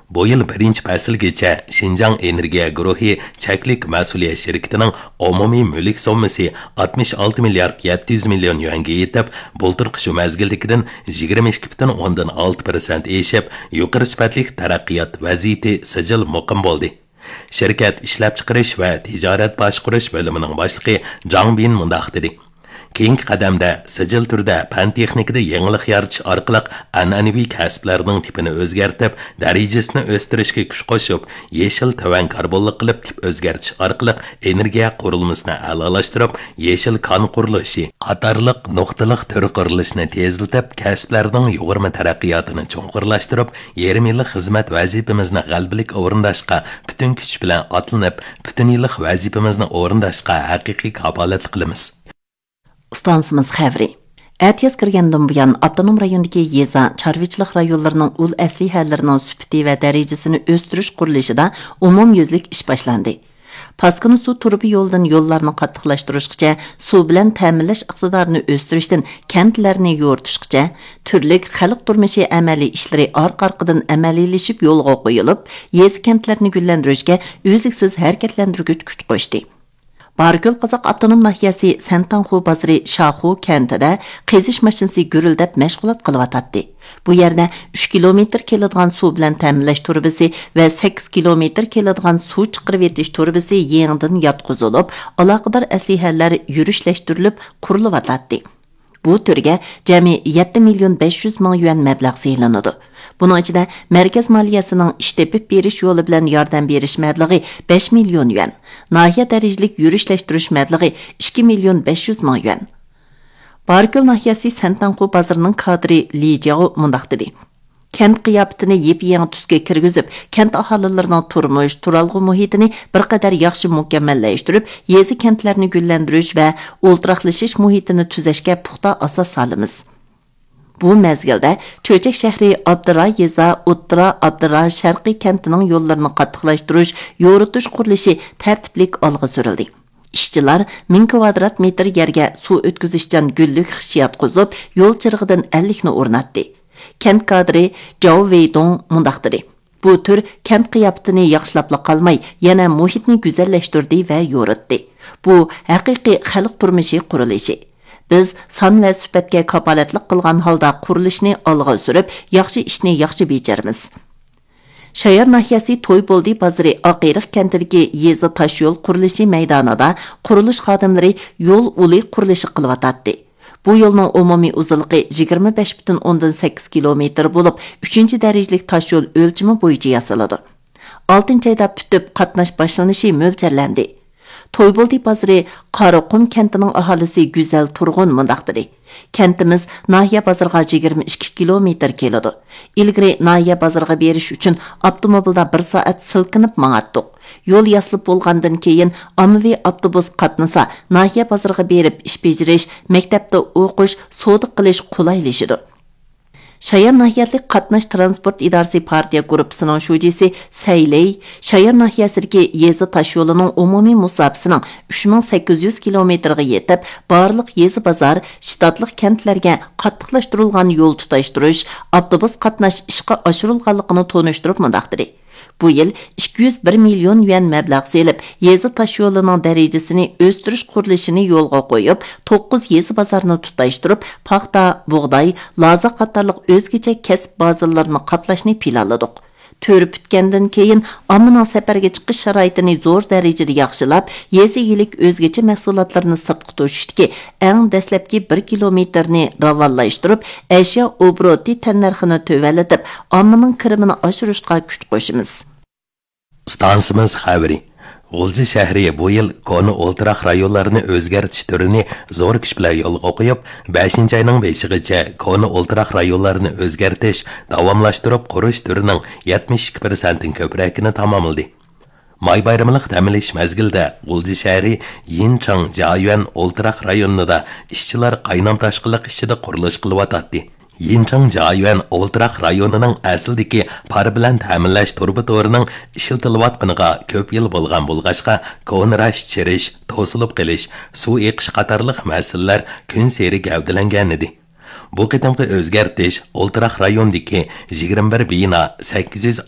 Bu yıl birinchi faslgacha Şinjan Energiya guruhi cheklik mas'uliyat şirketining umumiy mulk summasi 66 milliard 700 million yuanga yetib, bultirqi shu mazgildagidan 22,6% eshib, yuqori sifatli taraqqiyot vaziyati sijil muqim bo'ldi. Şirket ishlab chiqarish va tijorat boshqarish bo'limining boshlig'i Jang Bin mundaq dedi. Keyingi qadamda sijil turda fan texnikada yangilik yaratish orqali an'anaviy kasblarning tipini o'zgartib, darajasini o'stirishga kuch qo'shib, yeshil tovan karbonli qilib tip o'zgartish orqali energiya qurilmasini a'lolashtirib, yeshil kon qurilishi qatorliq nuqtaliq tur qurilishini tezlatib, kasblarning yuqori taraqqiyotini cho'nqurlashtirib, yarim yillik xizmat vazifamizni g'albilik o'rindashga butun kuch bilan otlanib, butun yillik vazifamizni o'rindashga haqiqiy kafolat qilamiz. Stansımız xəvri. Ətiyaz kirgandan buyan avtonom rayondagi yeza, çarvichilik rayonlarining ul əslihələrinin sübti və dərəcəsini östürüş qurilishida umumyüzlik iş başlandı. Paskını su turubi yoldan yollarını qattiqlashtirishgacha, su bilan ta'minlash iqtidorini o'stirishdan kentlarni yo'rtishgacha, turlik xalq turmushi amaliy ishlari orqa-orqadan amaliylashib yo'lga qo'yilib, yez kentlarni gullantirishga uzluksiz harakatlantirgich kuch qo'shdi. Bargül Qazaq avtonom nahiyasi Santanxu bazari Şaxu kentida qezish mashinasi gurildab mashg'ulot qilyotdi. Bu yerda 3 kilometr keladigan suv bilan ta'minlash turbasi va 8 kilometr keladigan suv chiqarib etish turbasi yangidan yotqizilib, aloqador aslihalar yurishlashtirilib qurilyotdi. Bu turga jami 7 million 500 ming yuan mablag' saylanadi. Bunun içinde merkez maliyasının iş tepip beriş yolu bilen yardım beriş meblaği 5 milyon yuan, nahiye derecelik yürüyüşleştiriş meblaği 2 milyon 500 ming yuan. Bargül nahiyasi Santanxu bazarının kadri Li Jiao mundaq dedi. Kent qiyafetini yep-yangi tusga kirgizib, kent aholilarning turmush, turalg'u muhitini bir qadar yaxshi mukammallashtirib, yezi kentlarni gullantirish va o'ltiraqlashish muhitini tuzashga puxta asos solamiz. Bu mezgilda Cho'chak shahri Abdura yeza, O'ttira Abdura sharqiy kentining yo'llarini qattiqlashtirish, yo'ritish qurilishi tartiblik olg'a surildi. İşçiler 1000 kvadrat metr yerga suv o'tkazishdan gullik hissiyat qo'zib, yo'l chirg'idan 50 ni o'rnatdi. Kent kadri Zhao Weidong mundaq dedi. Bu tür kent qiyafetini yaxshilab qolmay, yana muhitni go'zallashtirdi va yo'ritdi. Bu haqiqiy xalq turmushi qurilishi. Biz son va sifatga kafolatlik qilgan holda qurilishni olg'a surib, yaxshi ishni yaxshi bejaramiz. Shayar nahiyasi To'yboldi bazari Oqiriq kentidagi yezi tosh yo'l qurilishi maydonida qurilish xodimlari yo'l uli qurilishi qilyotdi. Bu yo'lning umumiy uzunligi 25,8 kilometr bo'lib, 3-darajalik tosh yo'l o'lchami bo'yicha yasaladi. 6-oyda putib qatnash boshlanishi mo'ljallanadi. To'yboldi bazari Qaraqum kentining aholisi Güzel Turg'un mundaq dedi. Kentimiz nahiya bozoriga 22 kilometr keladi. Ilgari nahiya bozoriga berish uchun avtomobilda 1 soat silkinib mang'atdik. Yo'l yasilib bo'lgandan keyin ommaviy avtobus qatnasa, nahiya bozoriga berib ish bajarish, maktabda o'qish, savdo qilish qulaylashidi. Shayar nahiyatlik qatnash transport idorasi partiya guruhisining shujisi Sayley, Shayar nahiyasidagi yezi tosh yo'lining umumiy musofasining 3800 kilometrga yetib, barliq yezi bozor, shtatlik kentlarga qattiqlashtirilgan yo'l tutashtirish, avtobus qatnash ishga oshirilganligini tonishtirib mundaq dedi. Bu yil 201 milyon yuan mablag' selib, yezi tosh yo'lining darajasini o'stirish qurilishini yo'lga qo'yib, 9 yezi bozorni tutashtirib, paxta, bug'doy, loza qatorliq o'zgacha kasb bazalarini qaplashni planladik. To'rib bitgandan keyin ommaning safarga chiqish sharoitini zo'r darajada yaxshilab, yezi yilik o'zgacha mahsulotlarni sirtqa to'shishdagi eng dastlabki 1 kilometrni ravonlashtirib, ashyo obroti tannarxini to'valatib, ommaning kirimini oshirishga kuch qo'shamiz. Stansimiz xabari. G'ulji shahri bu yil koni o'ltiraq rayonlarini o'zgartish turini zo'r kuch bilan yo'lga qo'yib, 5-oyning 5-gacha koni o'ltiraq rayonlarini o'zgartish, davomlashtirib qurish turining 72% ko'pragini tamomladi. May bayramliq ta'minlash mazgilida G'ulji shahri Yinchang Jiayuan o'ltiraq rayonida ishchilar qaynam tashqiliq ishida qurilish qilyotdi. Yinchang Jiayuan o'ltiraq rayonining asldagi par bilan ta'minlash turbi to'rining ishlatilayotganiga ko'p yil bo'lgan bo'lg'achqa konrash chirish, to'silib qilish, suv eqish qatorliq masalalar kun seri gavdalangan edi. Bu qitimqi o'zgartish o'ltiraq rayondagi 21 bino 800